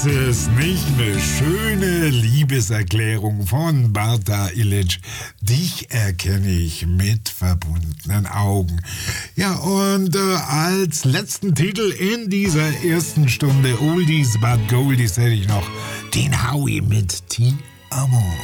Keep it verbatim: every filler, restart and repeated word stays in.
es nicht eine schöne Liebeserklärung von Barta Illich? Dich erkenne ich mit verbundenen Augen. Ja, und äh, als letzten Titel in dieser ersten Stunde Oldies but Goldies hätte ich noch den Howie mit Ti Amor.